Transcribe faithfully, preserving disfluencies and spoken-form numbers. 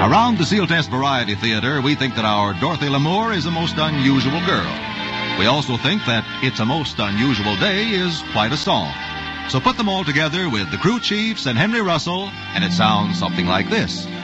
Around the Seal Test Variety Theater, we think that our Dorothy Lamour is a most unusual girl. We also think that It's a Most Unusual Day is quite a song. So put them all together with the Crew Chiefs and Henry Russell, and it sounds something like this.